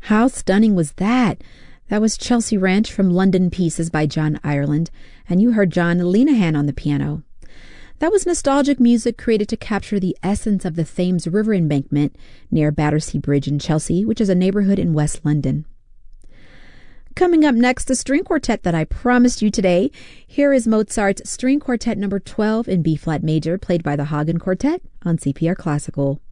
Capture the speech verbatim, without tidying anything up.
How stunning was that? That was Chelsea Ranch from London Pieces by John Ireland, and you heard John Lenihan on the piano. That was nostalgic music created to capture the essence of the Thames River embankment near Battersea Bridge in Chelsea, which is a neighborhood in West London. Coming up next, the string quartet that I promised you today. Here is Mozart's String Quartet number twelve in B-flat major, played by the Hagen Quartet on C P R Classical.